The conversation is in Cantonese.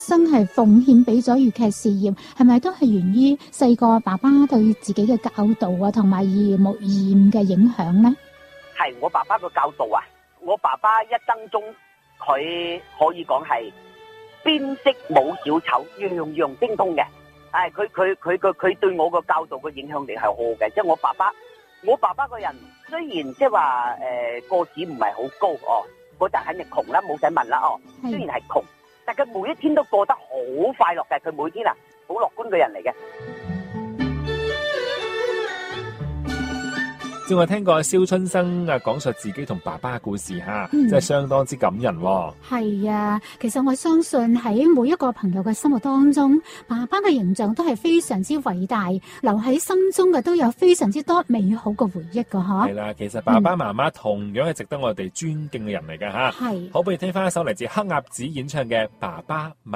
真係奉獻俾咗粵劇事業，係咪都係源於細個爸爸對自己嘅教導啊，同埋耳目耳嘅影響呢？ 係我爸爸個教導啊！我爸爸一生中，佢可以講係邊識舞小丑，樣樣精通嘅。佢對我個教導嘅影響力係好嘅。即係我爸爸個人雖然即係話個子唔係好高哦，嗰陣肯定窮啦，冇使問啦哦。雖然係窮，但佢每一天都過得好快樂嘅。佢每天啊，好樂觀嘅人嚟嘅。 正我聽過蕭春生講述自己同爸爸嘅故事吓，真係相當之感人。 係啊，其實我相信喺每一個朋友嘅心目當中，爸爸嘅形象都係非常之偉大，留喺心中嘅都有非常之多美好嘅回憶噶嗬。 係啦，其實爸爸媽媽同樣係值得我哋尊敬嘅人嚟㗎吓。係，好，不如聽翻一首嚟自黑鴨子演唱嘅《爸爸媽媽》。